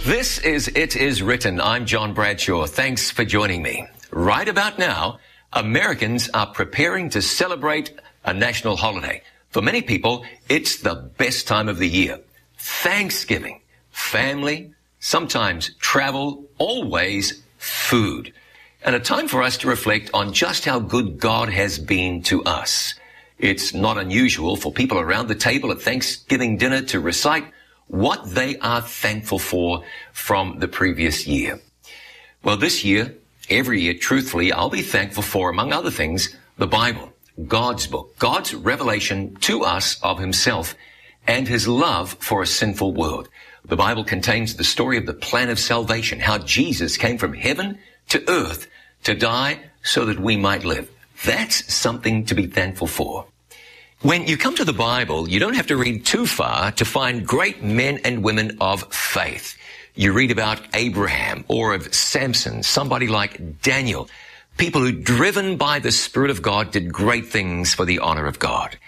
This is It Is Written. I'm John Bradshaw. Thanks for joining me. Right about now, Americans are preparing to celebrate a national holiday. For many people, it's the best time of the year. Thanksgiving, family, sometimes travel, always food. And a time for us to reflect on just how good God has been to us. It's not unusual for people around the table at Thanksgiving dinner to recite what they are thankful for from the previous year. Well, this year, every year, truthfully, I'll be thankful for, among other things, the Bible, God's book, God's revelation to us of himself and his love for a sinful world. The Bible contains the story of the plan of salvation, how Jesus came from heaven to earth to die so that we might live. That's something to be thankful for. When you come to the Bible, you don't have to read too far to find great men and women of faith. You read about Abraham or of Samson, somebody like Daniel, people who, driven by the Spirit of God, did great things for the honor of God.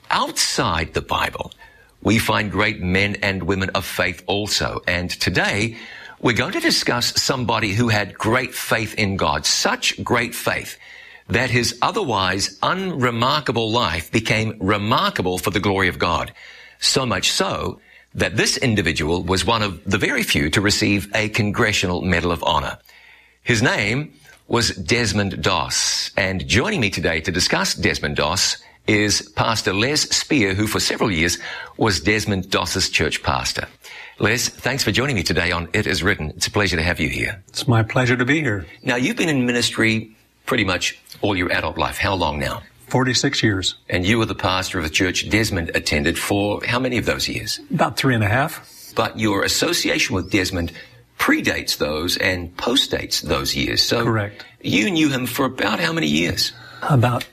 Outside the Bible, we find great men and women of faith also. And today, we're going to discuss somebody who had great faith in God, such great faith that his otherwise unremarkable life became remarkable for the glory of God. So much so that this individual was one of the very few to receive a Congressional Medal of Honor. His name was Desmond Doss. And joining me today to discuss Desmond Doss is Pastor Les Spear, who for several years was Desmond Doss's church pastor. Les, thanks for joining me today on It Is Written. It's a pleasure to have you here. It's my pleasure to be here. Now, you've been in ministry pretty much all your adult life. How long now? 46 years. And you were the pastor of the church Desmond attended for how many of those years? About 3.5. But your association with Desmond predates those and postdates those years. So correct. You knew him for about how many years? About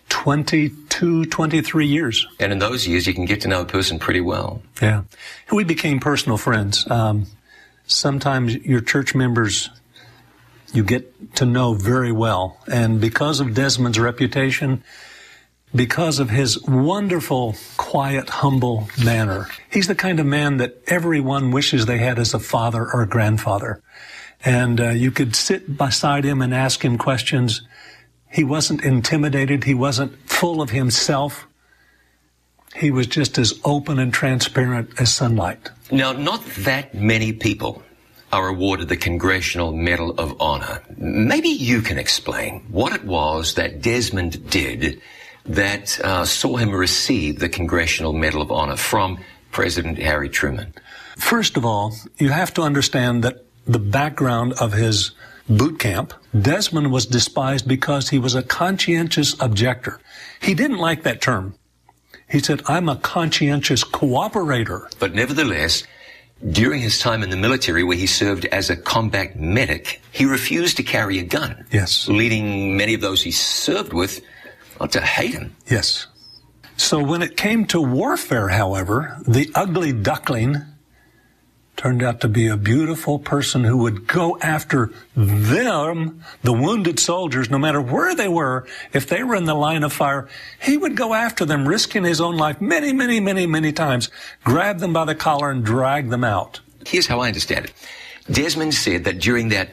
22, 23 years. And in those years, you can get to know a person pretty well. Yeah. We became personal friends. Sometimes your church members you get to know very well. And because of Desmond's reputation, because of his wonderful, quiet, humble manner, he's the kind of man that everyone wishes they had as a father or a grandfather. And you could sit beside him and ask him questions. He wasn't intimidated. He wasn't full of himself. He was just as open and transparent as sunlight. Now, not that many people are awarded the Congressional Medal of Honor. Maybe you can explain what it was that Desmond did that saw him receive the Congressional Medal of Honor from President Harry Truman. First of all, you have to understand that the background of his boot camp, Desmond was despised because he was a conscientious objector. He didn't like that term. He said, I'm a conscientious cooperator. But nevertheless, during his time in the military, where he served as a combat medic, he refused to carry a gun. Yes. Leading many of those he served with to hate him. Yes. So when it came to warfare, however, the ugly duckling turned out to be a beautiful person who would go after them, the wounded soldiers, no matter where they were. If they were in the line of fire, he would go after them, risking his own life many times, grab them by the collar and drag them out. Here's how I understand it. Desmond said that during that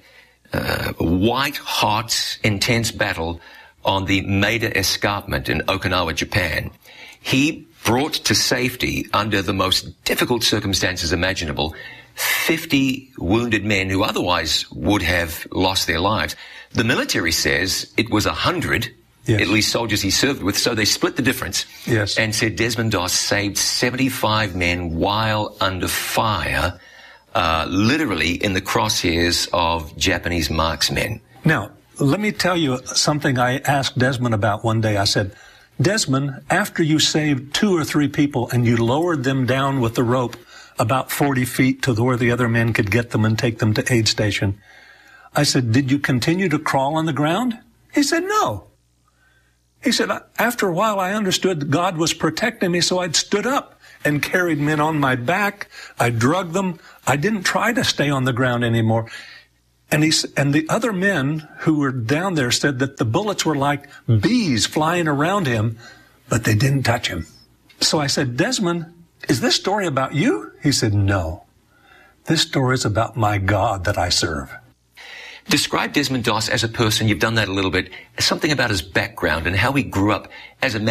white-hot, intense battle on the Maida Escarpment in Okinawa, Japan, he brought to safety, under the most difficult circumstances imaginable, 50 wounded men who otherwise would have lost their lives. The military says it was 100, yes, at least soldiers he served with, so they split the difference. Yes. And said Desmond Doss saved 75 men while under fire, literally in the crosshairs of Japanese marksmen. Now, let me tell you something I asked Desmond about one day. I said, Desmond, after you saved 2 or 3 people and you lowered them down with the rope about 40 feet to where the other men could get them and take them to aid station, I said, did you continue to crawl on the ground? He said, no. He said, after a while I understood that God was protecting me, so I'd stood up and carried men on my back. I drugged them. I didn't try to stay on the ground anymore. And the other men who were down there said that the bullets were like bees flying around him, but they didn't touch him. So I said, Desmond, is this story about you? He said, no. This story is about my God that I serve. Describe Desmond Doss as a person. You've done that a little bit. Something about his background and how he grew up as a